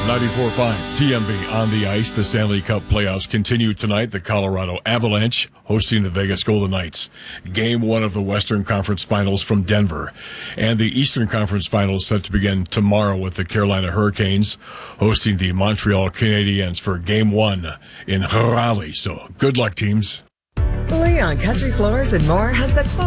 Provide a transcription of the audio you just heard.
94.5 TMB on the ice. The Stanley Cup playoffs continue tonight. The Colorado Avalanche hosting the Vegas Golden Knights. Game 1 of the Western Conference Finals from Denver. And the Eastern Conference Finals set to begin tomorrow with the Carolina Hurricanes hosting the Montreal Canadiens for Game 1 in Raleigh. So good luck, teams. Leon Country Floors and More has the